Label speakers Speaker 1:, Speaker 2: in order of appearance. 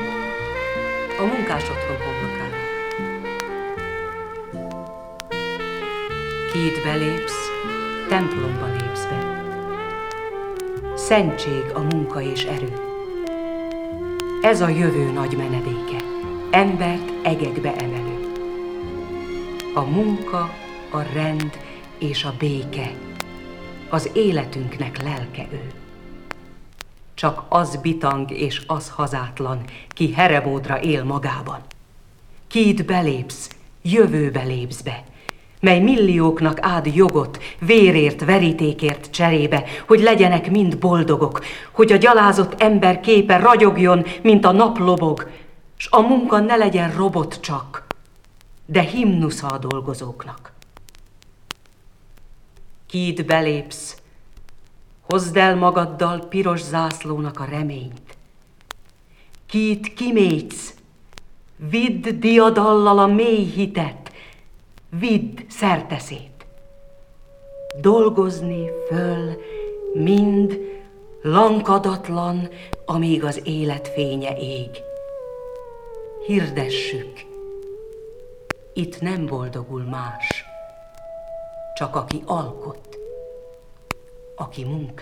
Speaker 1: A munkás otthon homlokára. Ki itt belépsz, templomba lépsz be. Szentség a munka és erő. Ez a jövő nagy menedéke, embert egekbe emelő. A munka, a rend és a béke, az életünknek lelke ő. Csak az bitang és az hazátlan, ki heremódra él magában. Ki itt belépsz, jövőbe lépsz be, mely millióknak ád jogot, vérért, verítékért cserébe, hogy legyenek mind boldogok, hogy a gyalázott ember képe ragyogjon, mint a nap lobog, s a munka ne legyen robot csak, de himnusza a dolgozóknak. Ki itt belépsz, hozd el magaddal piros zászlónak a reményt. Ki itt kimégysz, vidd diadallal a mély hitet, vidd szerteszét. Dolgozni föl mind lankadatlan, amíg az élet fénye ég. Hirdessük, itt nem boldogul más, csak aki alkot, aki munkál.